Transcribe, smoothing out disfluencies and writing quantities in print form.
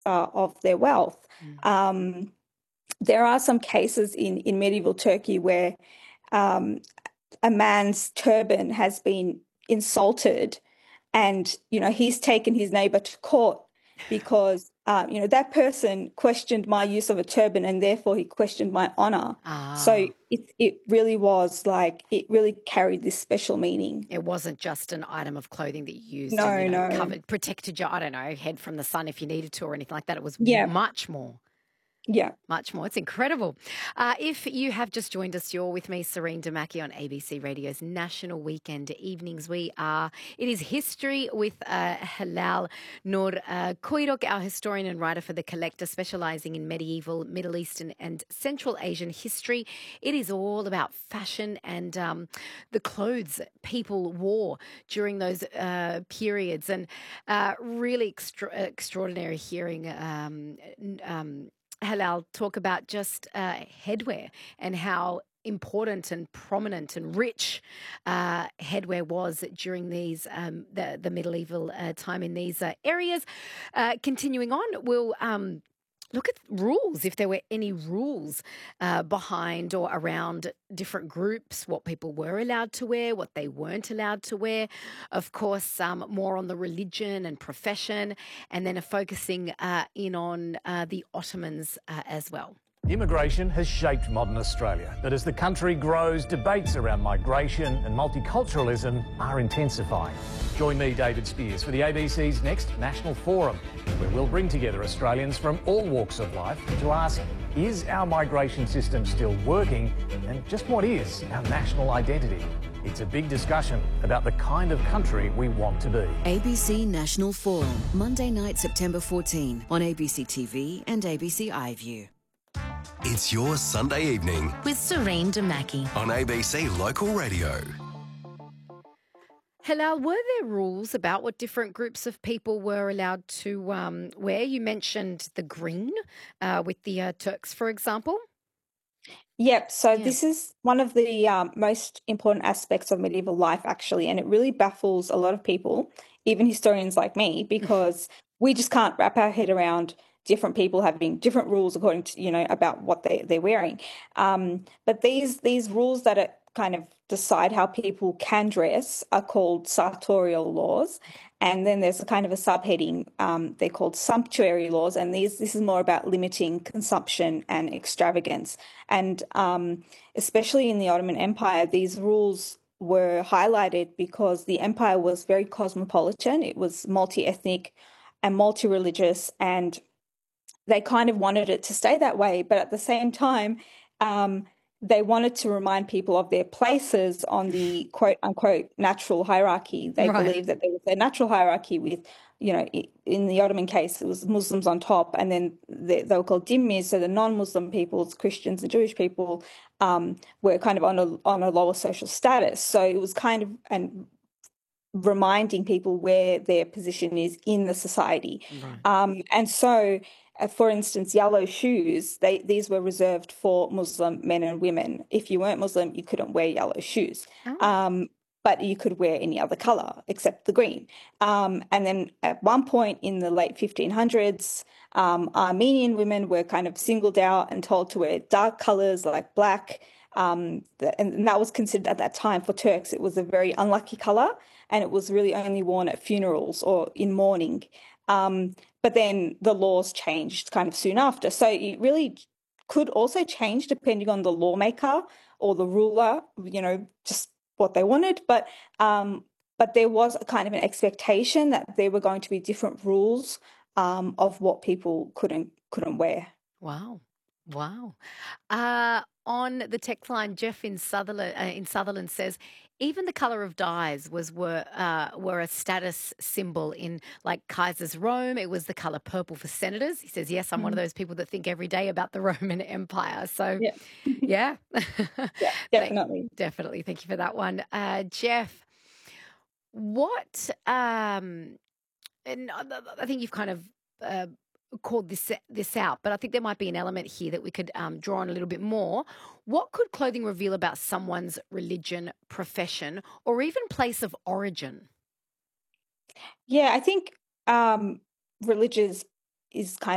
of their wealth. There are some cases in medieval Turkey where a man's turban has been insulted, and he's taken his neighbor to court because that person questioned my use of a turban, and therefore he questioned my honor. So it really was like, it really carried this special meaning. It wasn't just an item of clothing that you used No, and no. covered, protected your, I don't know, head from the sun if you needed to or anything like that. It was much more. Yeah. Much more. It's incredible. If you have just joined us, you're with me, Serene Damaki, on ABC Radio's National Weekend Evenings. It is History with Hilal Noor Kuyrok, our historian and writer for The Collector, specialising in medieval, Middle Eastern and Central Asian history. It is all about fashion and the clothes people wore during those periods, and really extraordinary hearing Hilal talk about just headwear and how important and prominent and rich headwear was during these the medieval time in these areas. Continuing on, we'll look at rules, if there were any rules behind or around different groups, what people were allowed to wear, what they weren't allowed to wear. Of course, more on the religion and profession, and then focusing in on the Ottomans as well. Immigration has shaped modern Australia, but as the country grows, debates around migration and multiculturalism are intensifying. Join me, David Spears, for the ABC's next National Forum, where we'll bring together Australians from all walks of life to ask, is our migration system still working, and just what is our national identity? It's a big discussion about the kind of country we want to be. ABC National Forum, Monday night, September 14, on ABC TV and ABC iView. It's your Sunday evening with Serene Damaki on ABC Local Radio. Hilal, were there rules about what different groups of people were allowed to wear? You mentioned the green with the Turks, for example. Yep. So this is one of the most important aspects of medieval life, actually, and it really baffles a lot of people, even historians like me, because we just can't wrap our head around different people having different rules according to, about what they're wearing. But these rules that are kind of decide how people can dress are called sartorial laws. And then there's a kind of a subheading, they're called sumptuary laws. And this is more about limiting consumption and extravagance. And especially in the Ottoman Empire, these rules were highlighted because the empire was very cosmopolitan. It was multi-ethnic and multi-religious, and they kind of wanted it to stay that way. But at the same time, they wanted to remind people of their places on the quote-unquote natural hierarchy. They believed that there was a natural hierarchy with, in the Ottoman case, it was Muslims on top, and then they were called dhimmis, so the non-Muslim peoples, Christians and Jewish people, were kind of on a lower social status. So it was kind of reminding people where their position is in the society. And so, for instance, yellow shoes, these were reserved for Muslim men and women. If you weren't Muslim, you couldn't wear yellow shoes. But you could wear any other colour except the green. And then at one point in the late 1500s, Armenian women were kind of singled out and told to wear dark colours like black. And that was considered at that time for Turks, it was a very unlucky colour, and it was really only worn at funerals or in mourning. But then the laws changed kind of soon after. So it really could also change depending on the lawmaker or the ruler, just what they wanted. But there was a kind of an expectation that there were going to be different rules of what people couldn't wear. Wow. On the text line, Jeff in Sutherland says, even the colour of dyes were a status symbol in like Kaiser's Rome. It was the colour purple for senators. He says, yes, I'm one of those people that think every day about the Roman Empire. So, yeah. Definitely. Definitely. Thank you for that one. Jeff, what, and I think you've kind of called this out, but I think there might be an element here that we could draw on a little bit more. What could clothing reveal about someone's religion, profession, or even place of origin? Yeah, I think religion is kind